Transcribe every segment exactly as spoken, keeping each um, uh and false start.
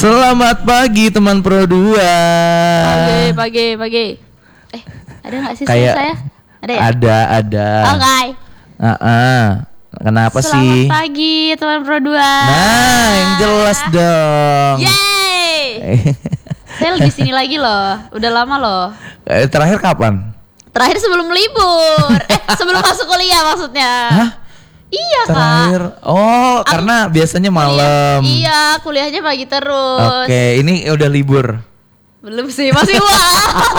Selamat pagi teman Pro dua. Pagi, pagi, pagi. Eh, ada nggak sih Kayak saya? Ada ya? Ada, ada. Oke. Okay. Uh-uh. Kenapa Selamat sih? Selamat pagi teman Pro dua. Nah, yang jelas dong. Yeay. Saya di sini lagi loh. Udah lama loh. Eh, terakhir kapan? Terakhir sebelum libur. eh, sebelum masuk kuliah maksudnya. Hah? Iya Terakhir. Kak. Oh, Aku, karena biasanya malam. Kuliah, iya, kuliahnya pagi terus. Oke, ini udah libur. Belum sih, masih wah.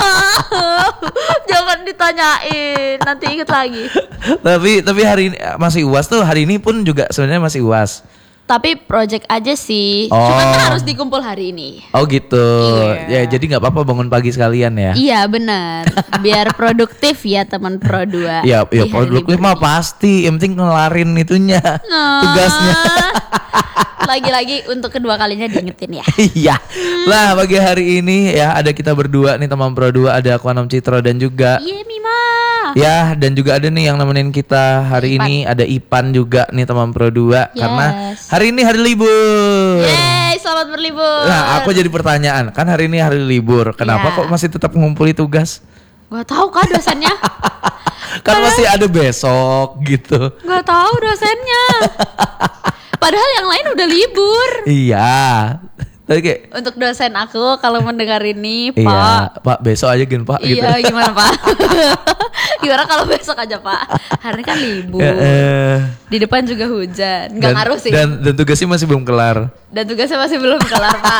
Jangan ditanyain, nanti inget lagi. tapi tapi hari ini masih U A S tuh, hari ini pun juga sebenarnya masih U A S. Tapi project aja sih. Oh. Cuma kan harus dikumpul hari ini. Oh gitu. Iya. Ya jadi nggak apa-apa bangun pagi sekalian ya. Iya benar. Biar produktif ya teman Pro dua. Iya, ya, produktif mah pasti. Yang penting ngelarin itunya. Nah. Tugasnya. Lagi-lagi untuk kedua kalinya diingetin ya. Iya. Lah pagi hari ini ya ada kita berdua nih teman Pro dua, ada aku Anam Citro dan juga Iya Mima. Ya, dan juga ada nih yang nemenin kita hari Ipan. Ini ada Ipan juga nih teman Pro dua. Yes. Karena hari ini hari libur. Yeay, selamat berlibur. Nah, aku jadi pertanyaan, kan hari ini hari libur, kenapa yeah. kok masih tetap ngumpuli tugas? Gak tahu kah dosennya. Kan Padahal, masih ada besok gitu. Gak tahu dosennya. Padahal yang lain udah libur. Iya. Tapi kayak, untuk dosen aku kalau mendengar ini, Pak. Iya, Pak besok aja gini Pak. Iya, gitu. gimana Pak? Gimana kalau besok aja Pak? Hari ini kan libur. Ya, eh. Di depan juga hujan. Gak dan, ngaruh sih. Dan, dan tugasnya masih belum kelar. Dan tugasnya masih belum kelar Pak.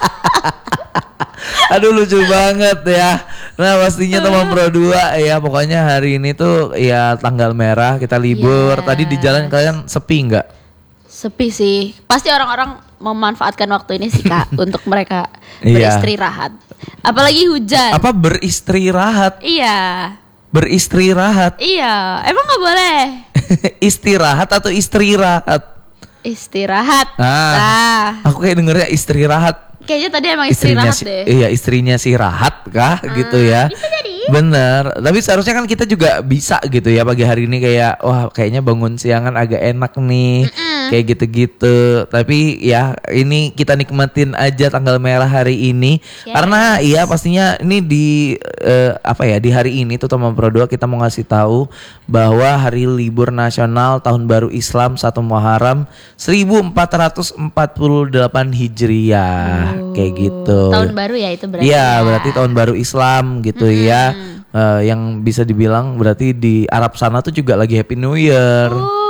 Aduh lucu banget ya. Nah pastinya teman Pro dua ya, pokoknya hari ini tuh ya tanggal merah, kita libur. Yes. Tadi di jalan kalian sepi nggak? Sepi sih. Pasti orang-orang memanfaatkan waktu ini sih Kak untuk mereka beristirahat. Apalagi hujan. Apa beristirahat? Iya. Beristirahat? Iya. Emang nggak boleh? Istirahat atau istirahat? Istirahat. Ah, nah. Aku kayak dengernya istirahat. Kayaknya tadi emang istirahat si, deh. Iya, istrinya si Rahat kah hmm, gitu ya. Bisa jadi. Bener. Tapi seharusnya kan kita juga bisa gitu ya pagi hari ini kayak wah kayaknya bangun siangan agak enak nih. Mm-mm. Kayak gitu-gitu. Tapi ya ini kita nikmatin aja tanggal merah hari ini. Yes. Karena iya pastinya ini di uh, apa ya di hari ini tuh teman Pro dua kita mau ngasih tahu bahwa hari libur nasional tahun baru Islam satu Muharram seribu empat ratus empat puluh delapan Hijriah. Oh, kayak gitu. Tahun baru ya itu berarti. Iya, ya. berarti tahun baru Islam gitu mm-hmm. ya. Uh, yang bisa dibilang berarti di Arab sana tuh juga lagi Happy New Year.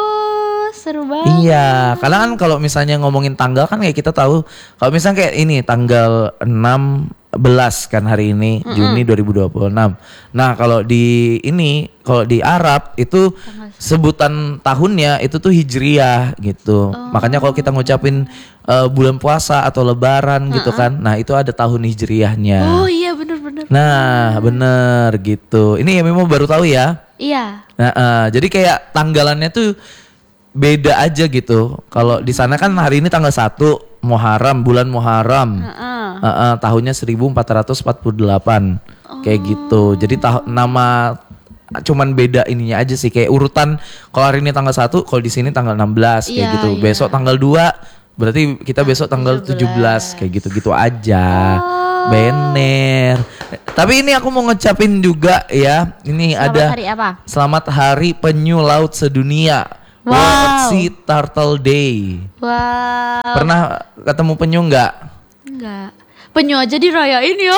Oh, seru banget. Iya, karena kan kalau misalnya ngomongin tanggal kan kayak kita tahu kalau misalnya kayak ini tanggal enam belas kan hari ini mm-hmm. Juni dua ribu dua puluh enam. Nah, kalau di ini kalau di Arab itu sebutan tahunnya itu tuh Hijriah gitu. Oh. Makanya kalau kita ngucapin uh, bulan puasa atau lebaran uh-uh. gitu kan. Nah, itu ada tahun Hijriahnya. Oh iya benar-benar. Nah, bener gitu. Ini ya memang baru tahu ya. Iya. Nah, uh, jadi kayak tanggalannya tuh beda aja gitu. Kalau di sana kan hari ini tanggal satu Muharram, bulan Muharram. Uh-uh. Uh, uh, tahunnya seribu empat ratus empat puluh delapan. Oh. Kayak gitu. Jadi ta- nama cuman beda ininya aja sih, kayak urutan kalau hari ini tanggal satu, kalau di sini tanggal enam belas kayak yeah, gitu. Yeah. Besok tanggal dua, berarti kita besok tanggal tujuh belas kayak gitu-gitu aja. Oh. Bener. Tapi ini aku mau ngecapin juga ya. Ini selamat ada hari apa? Selamat Hari Penyu Laut Sedunia. Wow. World Sea Turtle Day. Wow. Pernah ketemu penyu nggak? Enggak. Penyu aja dirayain ya.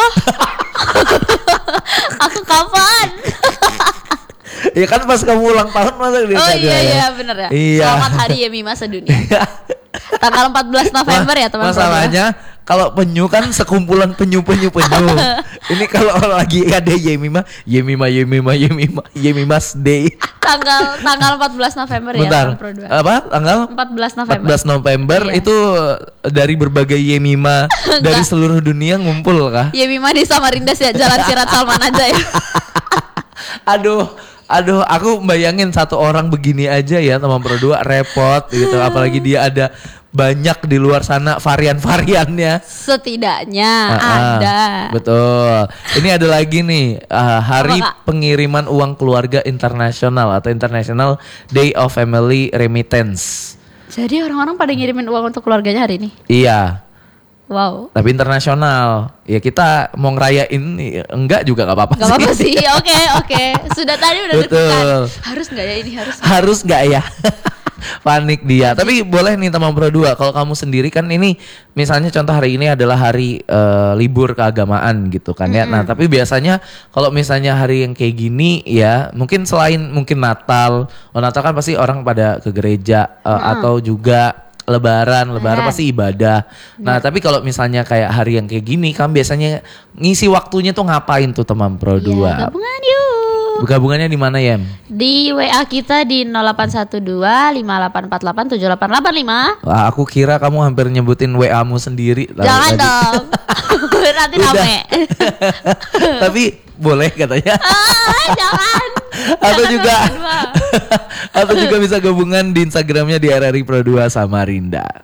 Aku kapan? Ya kan pas kamu ulang tahun masa dia. Oh iya iya bener ya. Iya. Selamat Hari Yemima Sedunia. Tanggal empat belas November ya teman-teman. Masalahnya kalau penyu kan sekumpulan penyu-penyu penyu. Ini kalau lagi ada Yemima, Yemima Yemima Yemima Yemima's Day. Tanggal tanggal empat belas November Bentar, ya Pro dua. Apa? Tanggal empat belas November. empat belas November iya. Itu dari berbagai Yemima dari seluruh dunia ngumpul kah? Yemima di Samarinda sih, Jalan Sirat Salman aja ya. Aduh, aduh, aku bayangin satu orang begini aja ya teman Pro dua repot gitu, apalagi dia ada banyak di luar sana varian-variannya. Setidaknya uh, uh, ada. Betul. Ini ada lagi nih uh, Hari Apa, Pengiriman Uang Keluarga Internasional atau International Day of Family Remittance. Jadi orang-orang pada ngirimin uang untuk keluarganya hari ini? Iya. Wow. Tapi internasional. Ya kita mau ngerayain ya, enggak juga gak apa-apa Gak apa-apa sih. Oke, oke. Sudah tadi udah Betul. deg-degan. Harus gak ya ini harus. Harus nggak ya? Panik dia. Tapi boleh nih teman Pro dua. Kalau kamu sendiri kan ini misalnya contoh hari ini adalah hari uh, libur keagamaan gitu kan ya. Mm-hmm. Nah, tapi biasanya kalau misalnya hari yang kayak gini ya, mungkin selain mungkin Natal, oh Natal kan pasti orang pada ke gereja uh, mm-hmm. atau juga Lebaran, Lebaran Lebaran. pasti ibadah. Nah, tapi kalau misalnya kayak hari yang kayak gini, kan biasanya ngisi waktunya tuh ngapain tuh teman Pro dua? Ya, gabungan yuk. Gabungannya di mana, Yem? Di W A kita di nol delapan satu dua lima delapan empat delapan tujuh delapan delapan lima. Wah, aku kira kamu hampir nyebutin W A-mu sendiri. Jangan tadi. dong. Nanti rame. Tapi boleh katanya. Ah, jangan. Atau Jangan juga berdua. atau juga bisa gabungan di Instagramnya di R R I Pro dua Samarinda.